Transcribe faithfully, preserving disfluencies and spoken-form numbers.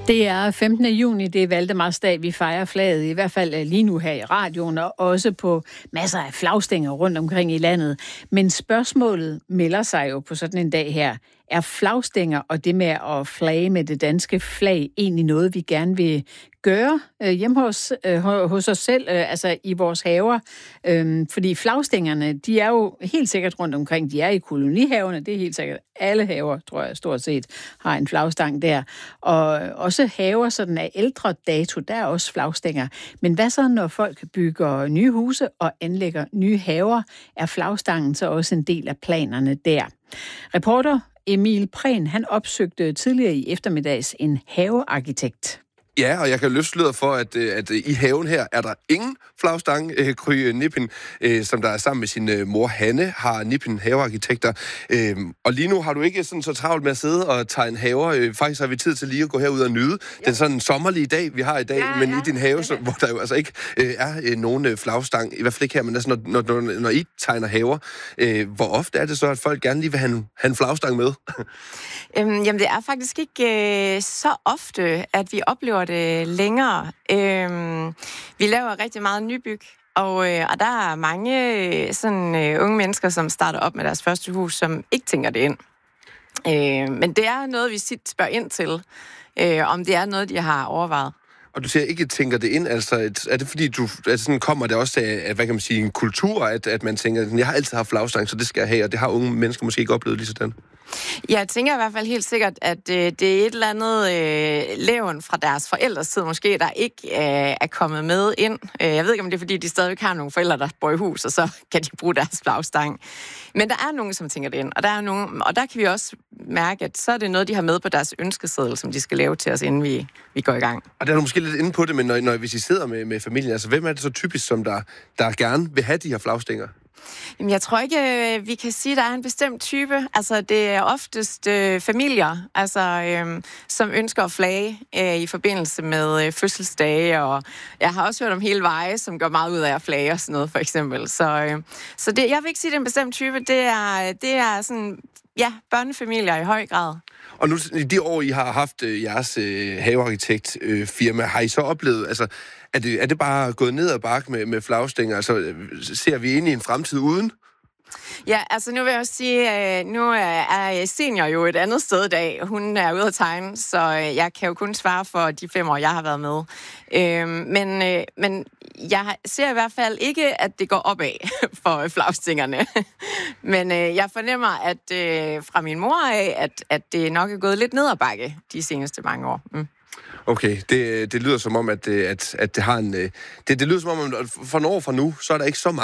Det er femtende juni, det er Valdemarsdag, vi fejrer flaget, i hvert fald lige nu her i radioen, og også på masser af flagstænger rundt omkring i landet. Men spørgsmålet melder sig jo på sådan en dag her. Er flagstænger og det med at flage med det danske flag egentlig noget, vi gerne vil gøre øh, hjemme hos, øh, hos os selv, øh, altså i vores haver? Øhm, fordi flagstængerne, de er jo helt sikkert rundt omkring. De er i kolonihaverne, det er helt sikkert. Alle haver, tror jeg, stort set har en flagstang der. Og også haver sådan af ældre dato, der er også flagstænger. Men hvad så, når folk bygger nye huse og anlægger nye haver? Er flagstangen så også en del af planerne der? Reporter Emil Prehn, han opsøgte tidligere i eftermiddags en havearkitekt. Ja, og jeg kan løfte sløret for, at, at i haven her er der ingen flagstang. Kry Nippin, som der er sammen med sin mor Hanne, har Nippin havearkitekter. Og lige nu har du ikke sådan så travlt med at sidde og tegne haver. Faktisk har vi tid til lige at gå herud og nyde ja. den sådan sommerlige dag, vi har i dag. Ja, men ja. i din have, så, hvor der jo altså ikke er nogen flagstang, i hvert fald ikke her, men altså, når, når, når I tegner haver, hvor ofte er det så, at folk gerne lige vil have en, have en flagstang med? øhm, jamen, det er faktisk ikke øh, så ofte, at vi oplever det længere. Øhm, vi laver rigtig meget nybyg, og, øh, og der er mange sådan, øh, unge mennesker, som starter op med deres første hus, som ikke tænker det ind. Øh, men det er noget, vi sit spørger ind til, øh, om det er noget, de har overvejet. Og du siger ikke tænker det ind, altså er det fordi, du, altså sådan kommer det også af, hvad kan man sige, en kultur, at, at man tænker, jeg har altid haft flagstang, så det skal jeg have, og det har unge mennesker måske ikke oplevet lige sådan? Jeg tænker i hvert fald helt sikkert, at øh, det er et eller andet øh, levn fra deres forældres tid måske, der ikke øh, er kommet med ind. Jeg ved ikke, om det er, fordi de stadigvæk har nogle forældre, der bor i hus, og så kan de bruge deres flagstang. Men der er nogen, som tænker det ind, og der er nogen, og der kan vi også mærke, at så er det noget, de har med på deres ønskeseddel, som de skal lave til os, inden vi, vi går i gang. Og der er du måske lidt inde på det, men når, når hvis I sidder med, med familien, altså hvem er det så typisk, som der, der gerne vil have de her flagstænger? Jamen, jeg tror ikke, vi kan sige, at der er en bestemt type. Altså, det er oftest øh, familier, altså, øh, som ønsker at flage øh, i forbindelse med øh, fødselsdage, og jeg har også hørt om hele veje, som går meget ud af at flage og sådan noget, for eksempel. Så, øh, så det, jeg vil ikke sige, at det er en bestemt type. Det er, det er sådan, ja, børnefamilier i høj grad. Og nu, i de år, I har haft øh, jeres øh, havearkitektfirma, øh, har I så oplevet, altså, er det, er det bare gået ned ad bakke med, med flagstænger? Altså, ser vi ind i en fremtid uden? Ja, altså nu vil jeg også sige, at nu er senior jo et andet sted i dag. Hun er ude at tegne, så jeg kan jo kun svare for de fem år, jeg har været med. Men, men jeg ser i hvert fald ikke, at det går opad for flagstængerne. Men jeg fornemmer, at fra min mor af, at, at det nok er gået lidt ned ad bakke de seneste mange år. Mm. Okay, det, det lyder som om, at, at, at det har en... Det, det lyder som om, at for nogle år fra nu, så er der ikke så meget